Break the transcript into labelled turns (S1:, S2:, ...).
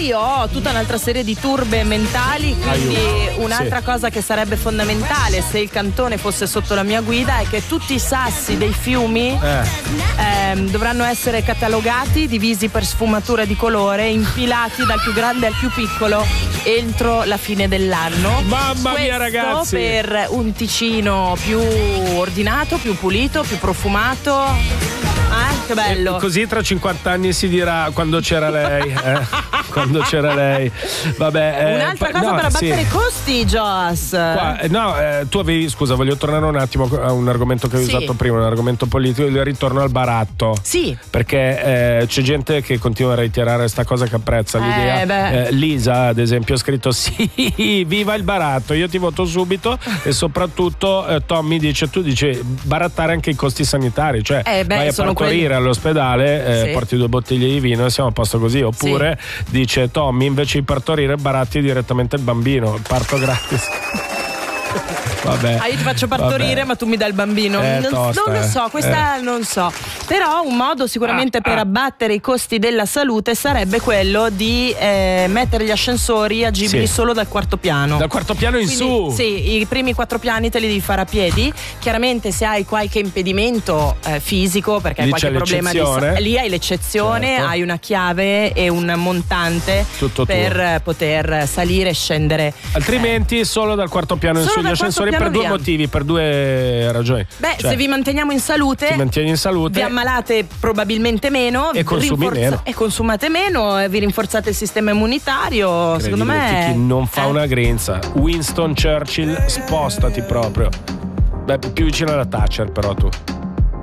S1: poi ho tutta un'altra serie di turbe mentali, quindi un'altra cosa che sarebbe fondamentale se il cantone fosse sotto la mia guida è che tutti i sassi dei fiumi dovranno essere catalogati, divisi per sfumatura di colore, impilati dal più grande al più piccolo entro la fine dell'anno.
S2: Mamma mia, ragazzi!
S1: Per un Ticino più ordinato, più pulito, più profumato. Che bello.
S2: Così tra 50 anni si dirà quando c'era lei. Quando c'era lei. Vabbè.
S1: Un'altra cosa per abbattere i costi, Joas.
S2: Tu avevi, scusa, voglio tornare un attimo a un argomento che avevi usato prima, un argomento politico, il ritorno al baratto.
S1: Sì.
S2: Perché c'è gente che continua a reiterare sta cosa che apprezza l'idea. Lisa, ad esempio, ha scritto sì, viva il baratto, io ti voto subito. E soprattutto Tommy dice, tu dici barattare anche i costi sanitari, cioè vai a partorire all'ospedale, porti 2 bottiglie di vino e siamo a posto così. Oppure dice Tommy, invece di partorire baratti direttamente il bambino, parto gratis. Vabbè.
S1: Io ti faccio partorire, ma tu mi dai il bambino. Non lo so, questa non so. Però un modo sicuramente per abbattere i costi della salute sarebbe quello di mettere gli ascensori agibili solo dal 4º piano.
S2: Dal 4º piano in su?
S1: Sì, i primi 4 piani te li devi fare a piedi. Chiaramente se hai qualche impedimento fisico, perché hai qualche problema lì hai l'eccezione, hai una chiave e un montante per poter salire e scendere.
S2: Altrimenti solo dal 4º piano in su. Gli ascensori per 2 motivi, per 2 ragioni.
S1: Se vi manteniamo in salute, vi ammalate probabilmente meno
S2: e consumi meno.
S1: E consumate meno, vi rinforzate il sistema immunitario. Secondo me
S2: chi non fa una grinza. Winston Churchill, spostati proprio. Più vicino alla Thatcher però tu.